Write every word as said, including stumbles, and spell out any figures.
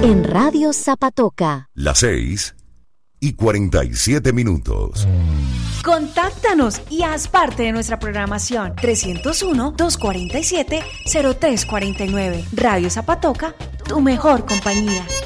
En Radio Zapatoca. Las seis y cuarenta y siete minutos. Contáctanos y haz parte de nuestra programación. trescientos uno, doscientos cuarenta y siete, cero tres cuarenta y nueve. Radio Zapatoca, tu mejor compañía.